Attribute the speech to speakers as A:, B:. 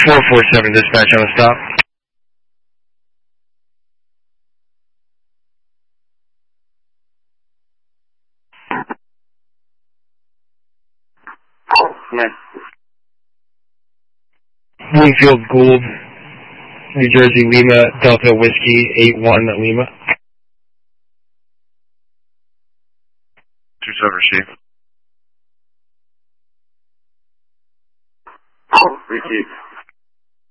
A: 447 dispatch on the stop. Wingfield Gould, New Jersey, Lima, Delta Whiskey, 81 Lima.
B: 27 receive.
C: Repeat.